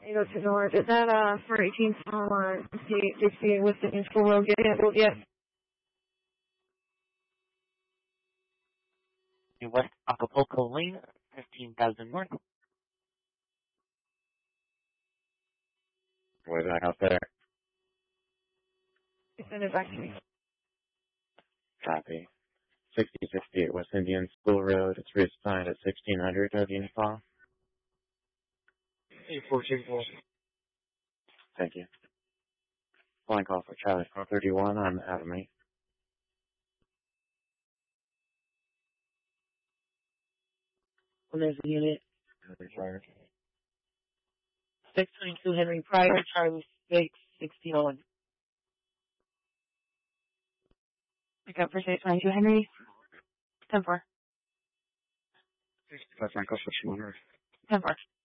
802 North. Is that for 18 or 68 with the School Road handled yet? West Acapulco Lane, 15,000 North. Way back out there. Send it back to me. Copy. 6068 West Indian School Road. It's reassigned at 1600. Have you any call? 814. Thank you. Flying call for Charlie 431 on Adamate. Well, there's a unit. Henry Pryor. 622 Henry Pryor, Charlie 61601. Pick up for 622 Henry. 10-4. 65 Franco, 6100. 10-4.